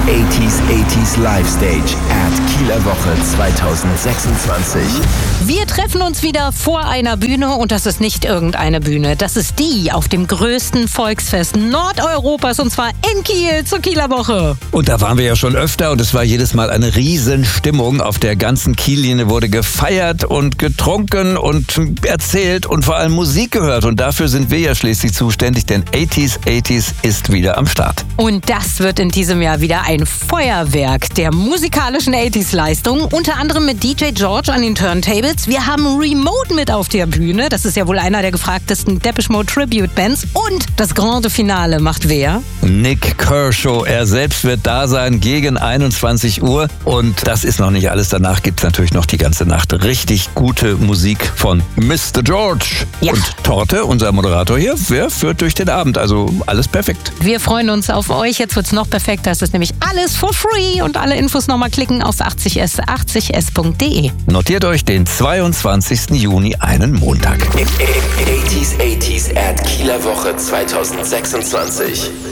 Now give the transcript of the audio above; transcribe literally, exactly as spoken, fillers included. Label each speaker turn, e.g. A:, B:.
A: eighties eighties Live Stage at Kieler Woche zwanzig sechsundzwanzig.
B: Wir treffen uns wieder vor einer Bühne und das ist nicht irgendeine Bühne. Das ist die auf dem größten Volksfest Nordeuropas und zwar in Kiel zur Kieler Woche.
C: Und da waren wir ja schon öfter und es war jedes Mal eine Riesenstimmung. Auf der ganzen Kiellinie wurde gefeiert und getrunken und erzählt und vor allem Musik gehört. Und dafür sind wir ja schließlich zuständig, denn eighties eighties ist wieder am Start.
B: Und das wird in diesem Jahr wieder ein Feuerwerk der musikalischen eighties-Leistung. Unter anderem mit D J George an den Turntables. Wir haben Remote mit auf der Bühne. Das ist ja wohl einer der gefragtesten Depeche Mode Tribute Bands. Und das Grande Finale macht wer?
C: Nick Kershaw. Er selbst wird da sein gegen einundzwanzig Uhr. Und das ist noch nicht alles. Danach gibt es natürlich noch die ganze Nacht richtig gute Musik von Mister George.
B: Ja.
C: Und Torte, unser Moderator hier, wer führt durch den Abend. Also alles perfekt.
B: Wir freuen uns auf euch. Jetzt wird es noch perfekter. Es ist nämlich alles for free. Und alle Infos nochmal klicken auf achtzig s achtzig s punkt de.
C: Notiert euch den zweiundzwanzigsten Juni, einen Montag.
A: eighties eighties at Kieler Woche zwanzig sechsundzwanzig.